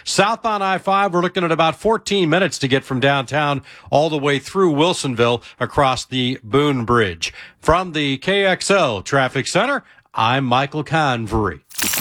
Southbound I-5, we're looking at about 14 minutes to get from downtown all the way through Wilsonville across the Boone Bridge. From the KXL Traffic Center, I'm Michael Convery.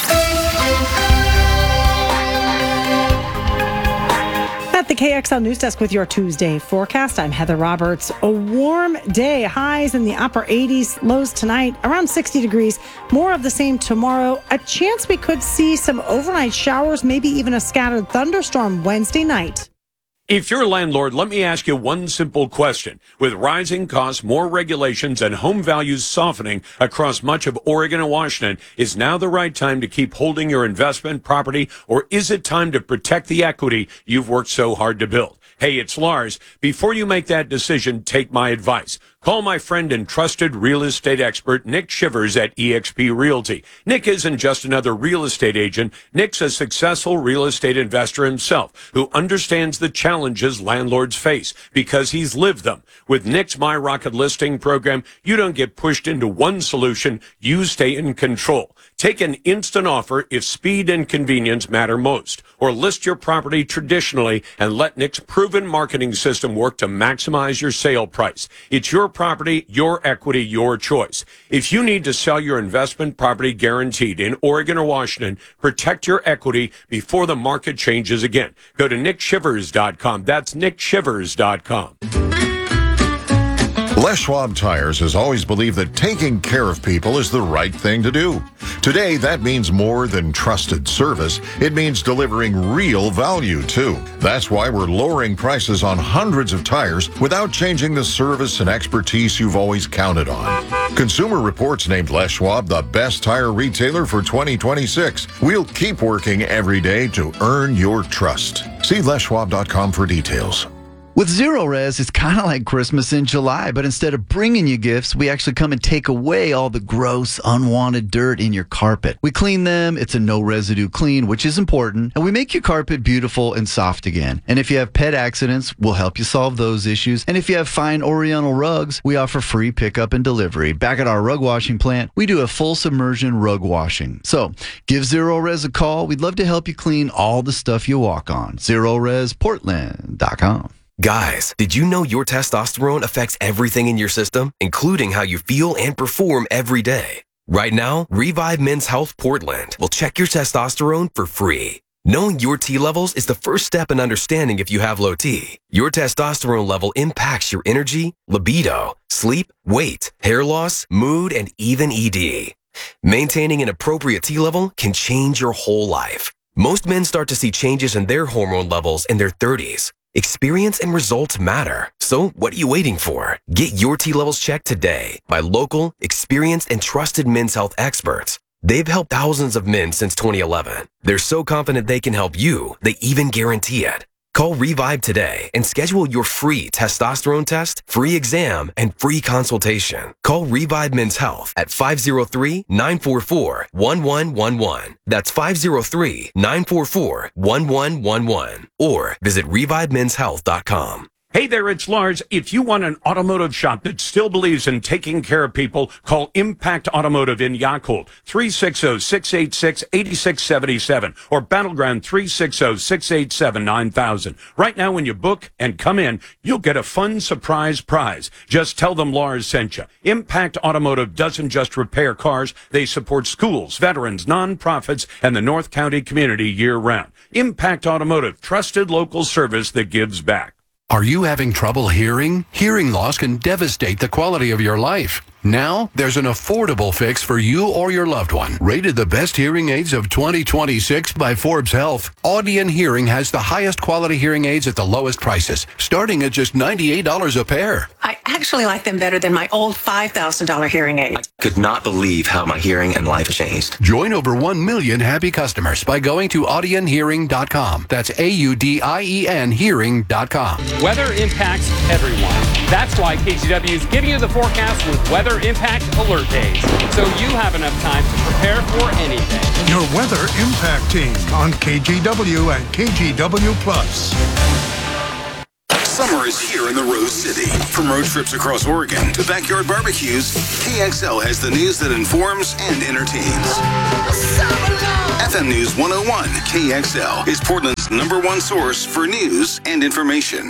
At the KXL News Desk with your Tuesday forecast, I'm Heather Roberts. A warm day, highs in the upper 80s, lows tonight around 60 degrees. More of the same tomorrow. A chance we could see some overnight showers, maybe even a scattered thunderstorm Wednesday night. If you're a landlord, let me ask you one simple question. With rising costs, more regulations, and home values softening across much of Oregon and Washington, is now the right time to keep holding your investment property, or is it time to protect the equity you've worked so hard to build? Hey, it's Lars. Before you make that decision, take my advice. Call my friend and trusted real estate expert, Nick Shivers at eXp Realty. Nick isn't just another real estate agent. Nick's a successful real estate investor himself who understands the challenges landlords face because he's lived them. With Nick's My Rocket listing program, you don't get pushed into one solution. You stay in control. Take an instant offer if speed and convenience matter most, or list your property traditionally and let Nick's proven marketing system work to maximize your sale price. It's your property, your equity, your choice. If you need to sell your investment property guaranteed in Oregon or Washington, protect your equity before the market changes again. Go to nickshivers.com. That's nickshivers.com. Les Schwab Tires has always believed that taking care of people is the right thing to do. Today, that means more than trusted service. It means delivering real value, too. That's why we're lowering prices on hundreds of tires without changing the service and expertise you've always counted on. Consumer Reports named Les Schwab the best tire retailer for 2026. We'll keep working every day to earn your trust. See leschwab.com for details. With Zerorez, it's kind of like Christmas in July, but instead of bringing you gifts, we actually come and take away all the gross, unwanted dirt in your carpet. We clean them. It's a no-residue clean, which is important, and we make your carpet beautiful and soft again. And if you have pet accidents, we'll help you solve those issues. And if you have fine Oriental rugs, we offer free pickup and delivery. Back at our rug washing plant, we do a full submersion rug washing. So give Zerorez a call. We'd love to help you clean all the stuff you walk on. ZerorezPortland.com. Guys, did you know your testosterone affects everything in your system, including how you feel and perform every day? Right now, Revive Men's Health Portland will check your testosterone for free. Knowing your T levels is the first step in understanding if you have low T. Your testosterone level impacts your energy, libido, sleep, weight, hair loss, mood, and even ED. Maintaining an appropriate T level can change your whole life. Most men start to see changes in their hormone levels in their 30s. Experience and results matter. So what are you waiting for? Get your T levels checked today by local, experienced, and trusted men's health experts. They've helped thousands of men since 2011. They're so confident they can help you, they even guarantee it. Call Revive today and schedule your free testosterone test, free exam, and free consultation. Call Revive Men's Health at 503-944-1111. That's 503-944-1111. Or visit ReviveMen'sHealth.com. Hey there, it's Lars. If you want an automotive shop that still believes in taking care of people, call Impact Automotive in Yakult, 360-686-8677, or Battleground 360-687-9000. Right now, when you book and come in, you'll get a fun surprise prize. Just tell them Lars sent you. Impact Automotive doesn't just repair cars. They support schools, veterans, nonprofits, and the North County community year-round. Impact Automotive, trusted local service that gives back. Are you having trouble hearing? Hearing loss can devastate the quality of your life. Now, there's an affordable fix for you or your loved one. Rated the best hearing aids of 2026 by Forbes Health, Audion Hearing has the highest quality hearing aids at the lowest prices, starting at just $98 a pair. I actually like them better than my old $5,000 hearing aid. I could not believe how my hearing and life changed. Join over 1 million happy customers by going to audionhearing.com. That's AUDIEN hearing.com. Weather impacts everyone. That's why KGW is giving you the forecast with Weather Impact Alert Days, so you have enough time to prepare for anything. Your Weather Impact Team on KGW and KGW Plus. Summer is here in the Rose City. From road trips across Oregon to backyard barbecues, KXL has the news that informs and entertains. FM News 101 KXL is Portland's Oregon's #1 source for news and information.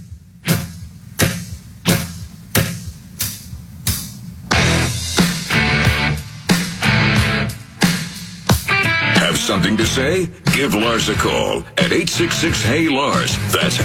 Have something to say? Give Lars a call at 866-HEY-LARS. That's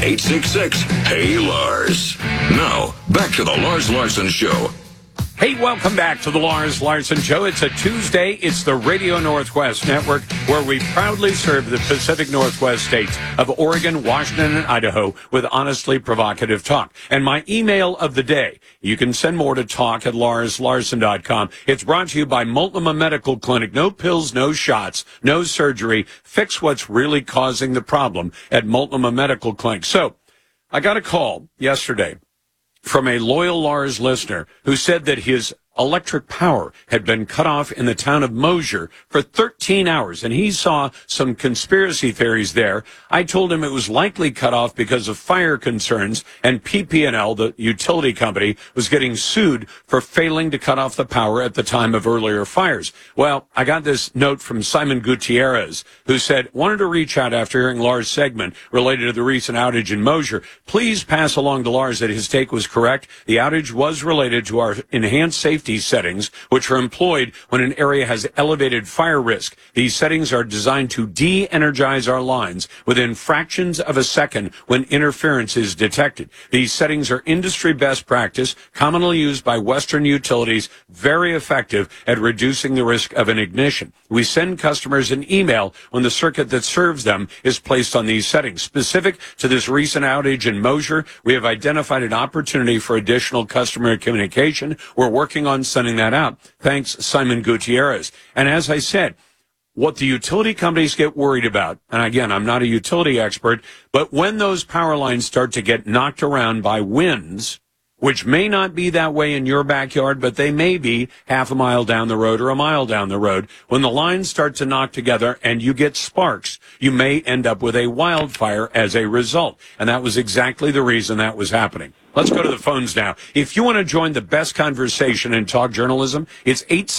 866-HEY-LARS. Now, back to the Lars Larson Show. Hey, welcome back to the Lars Larson Show. It's a Tuesday. It's the Radio Northwest Network, where we proudly serve the Pacific Northwest states of Oregon, Washington, and Idaho with honestly provocative talk. And my email of the day, you can send more to talk@larslarson.com. It's brought to you by Multnomah Medical Clinic. No pills, no shots, no surgery. Fix what's really causing the problem at Multnomah Medical Clinic. So I got a call yesterday from a loyal Lars listener who said that his electric power had been cut off in the town of Mosier for 13 hours, and he saw some conspiracy theories there. I told him it was likely cut off because of fire concerns, and PP&L, the utility company, was getting sued for failing to cut off the power at the time of earlier fires. Well, I got this note from Simon Gutierrez, who said, wanted to reach out after hearing Lars' segment related to the recent outage in Mosier. Please pass along to Lars that his take was correct. The outage was related to our enhanced safety settings, which are employed when an area has elevated fire risk. These settings are designed to de-energize our lines within fractions of a second when interference is detected. These settings are industry best practice, commonly used by Western utilities, very effective at reducing the risk of an ignition. We send customers an email when the circuit that serves them is placed on these settings. Specific to this recent outage in Mosier, we have identified an opportunity for additional customer communication. We're working on sending that out. Thanks, Simon Gutierrez. And as I said, what the utility companies get worried about, and again, I'm not a utility expert, but when those power lines start to get knocked around by winds, which may not be that way in your backyard, but they may be half a mile down the road or a mile down the road. When the lines start to knock together and you get sparks, you may end up with a wildfire as a result. And that was exactly the reason that was happening. Let's go to the phones now. If you want to join the best conversation in talk journalism, it's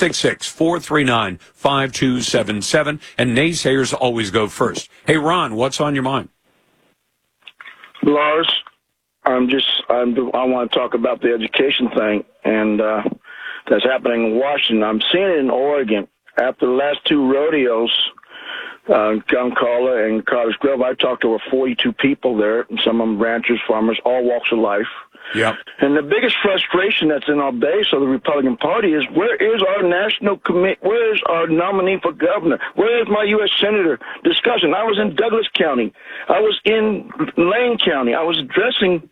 866-439-5277, and naysayers always go first. Hey, Ron, what's on your mind? Lars, I want to talk about the education thing, and that's happening in Washington. I'm seeing it in Oregon. After the last two rodeos, Guncala and Cottage Grove, I talked to over 42 people there, and some of them ranchers, farmers, all walks of life. Yep. And the biggest frustration that's in our base of the Republican Party is, where is our national committee? Where is our nominee for governor? Where is my U.S. Senator discussion? I was in Douglas County. I was in Lane County. I was addressing,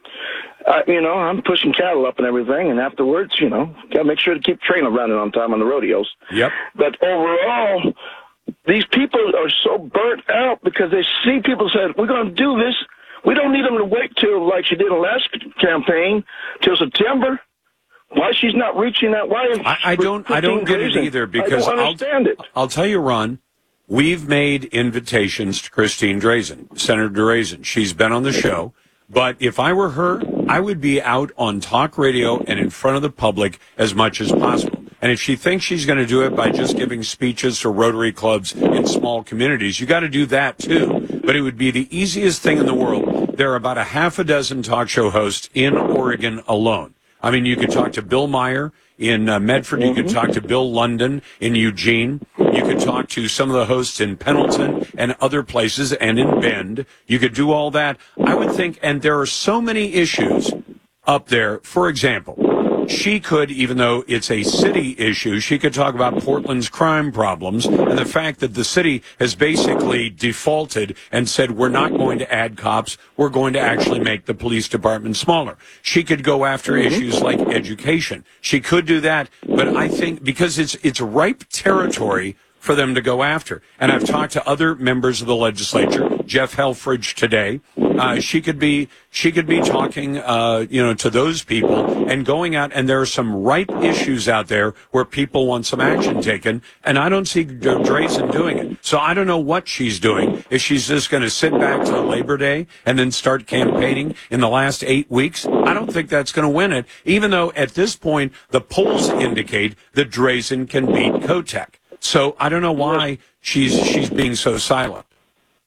I'm pushing cattle up and everything, and afterwards, got to make sure to keep trailer running on time on the rodeos. Yep. But overall, these people are so burnt out because they see people said, we're going to do this. We don't need them to wait till, like she did in the last campaign, till September. Why she's not reaching that? Why? I don't get it either, because I don't understand it. I'll tell you, Ron, we've made invitations to Christine Drazen, Senator Drazen. She's been on the show. But if I were her, I would be out on talk radio and in front of the public as much as possible. And if she thinks she's going to do it by just giving speeches to Rotary clubs in small communities, you got to do that too. But it would be the easiest thing in the world. There are about a half a dozen talk show hosts in Oregon alone. I mean, you could talk to Bill Meyer in Medford. You could talk to Bill London in Eugene. You could talk to some of the hosts in Pendleton and other places, and in Bend. You could do all that. I would think, and there are so many issues up there. For example, she could, even though it's a city issue, she could talk about Portland's crime problems and the fact that the city has basically defaulted and said, we're not going to add cops, we're going to actually make the police department smaller. She could go after issues like education. She could do that, but I think because it's ripe territory for them to go after. And I've talked to other members of the legislature, Jeff Helfrich today. She could be talking, to those people and going out. And there are some ripe issues out there where people want some action taken. And I don't see Drazen doing it. So I don't know what she's doing. If she's just going to sit back to Labor Day and then start campaigning in the last 8 weeks, I don't think that's going to win it. Even though at this point, the polls indicate that Drazen can beat Kotek. So I don't know why she's being so silent.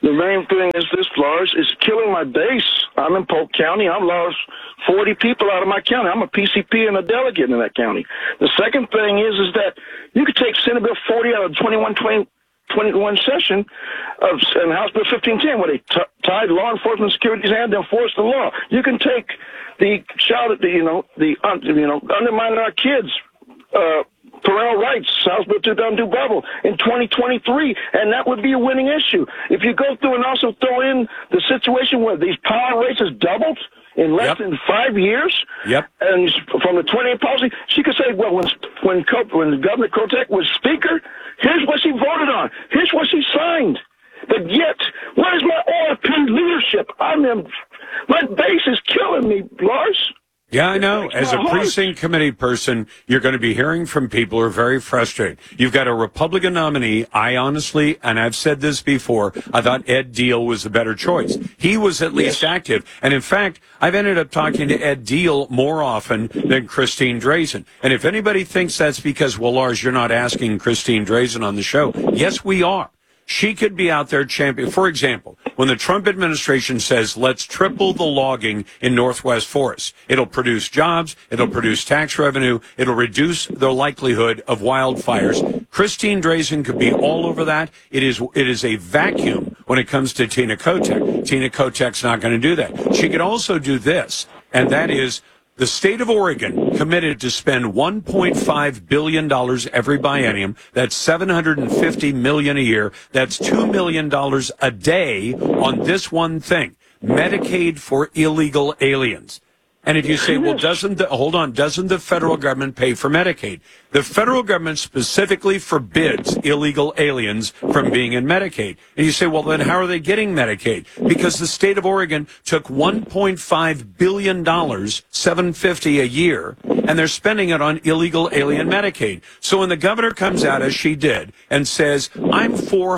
The main thing is this, Lars, is killing my base. I'm in Polk County. I've lost 40 people out of my county. I'm a PCP and a delegate in that county. The second thing is that you could take Senate Bill 40 out of 21 session and House Bill 1510, where they tied law enforcement security's hand to enforce the law. You can take the child, undermining our kids, parental rights, House Bill 2002 bubble in 2023, and that would be a winning issue. If you go through and also throw in the situation where these power races doubled in less than 5 years, and from the 28 policy, she could say, well, when Governor Kotek was Speaker, here's what she voted on, here's what she signed. But yet, where's my ORP leadership? My base is killing me, Lars. Yeah, I know. As a precinct committee person, you're going to be hearing from people who are very frustrated. You've got a Republican nominee. I honestly, and I've said this before, I thought Ed Deal was a better choice. He was at least active. And in fact, I've ended up talking to Ed Deal more often than Christine Drazan. And if anybody thinks that's because, well, Lars, you're not asking Christine Drazan on the show. Yes, we are. She could be out there champion. For example, when the Trump administration says, let's triple the logging in Northwest forests, it'll produce jobs, it'll produce tax revenue, it'll reduce the likelihood of wildfires. Christine Drazan could be all over that. It is a vacuum when it comes to Tina Kotek. Tina Kotek's not going to do that. She could also do this, and that is, the state of Oregon committed to spend $1.5 billion every biennium. That's $750 million a year. That's $2 million a day on this one thing, Medicaid for illegal aliens. And if you say, well, doesn't the federal government pay for Medicaid? The federal government specifically forbids illegal aliens from being in Medicaid. And you say, well, then how are they getting Medicaid? Because the state of Oregon took $1.5 billion, $750 a year, and they're spending it on illegal alien Medicaid. So when the governor comes out, as she did, and says, I'm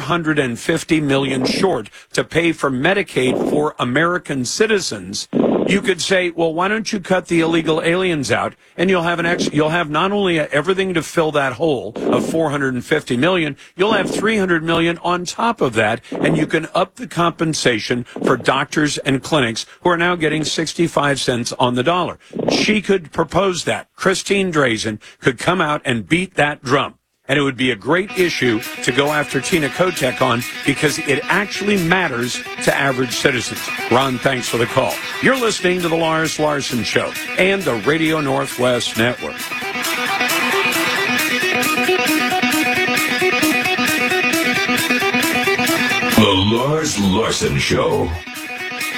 $450 million short to pay for Medicaid for American citizens, you could say, well, why don't you cut the illegal aliens out, and you'll have not only everything to fill that hole of $450 million, you'll have $300 million on top of that, and you can up the compensation for doctors and clinics who are now getting 65 cents on the dollar. She could propose that. Christine Drazan could come out and beat that drum. And it would be a great issue to go after Tina Kotek on, because it actually matters to average citizens. Ron, thanks for the call. You're listening to The Lars Larson Show and the Radio Northwest Network. The Lars Larson Show.